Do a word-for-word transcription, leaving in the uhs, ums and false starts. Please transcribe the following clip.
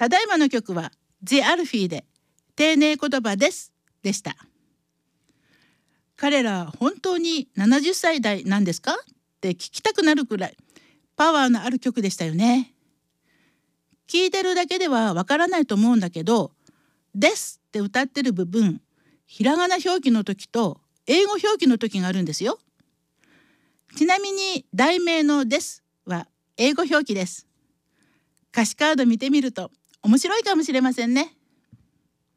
ただいまの曲は The Alfie で丁寧言葉ですでした。彼ら本当にななじゅっさい代なんですかって聞きたくなるくらいパワーのある曲でしたよね。聞いてるだけではわからないと思うんだけど、ですって歌ってる部分、ひらがな表記の時と英語表記の時があるんですよ。ちなみに題名のですは英語表記です。歌詞カード見てみると面白いかもしれませんね。